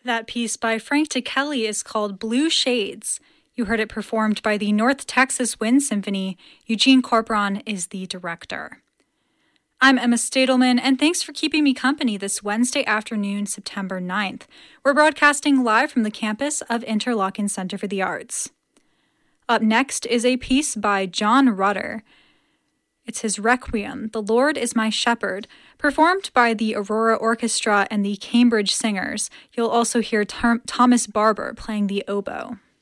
That piece by Frank Ticheli is called Blue Shades. You heard it performed by the North Texas Wind Symphony. Eugene Corporon is the director. I'm Emma Stadelman, and thanks for keeping me company this Wednesday afternoon, September 9th. We're broadcasting live from the campus of Interlochen Center for the Arts. Up next is a piece by John Rutter. It's his Requiem, The Lord is My Shepherd, performed by the Aurora Orchestra and the Cambridge Singers. You'll also hear Thomas Barber playing the oboe.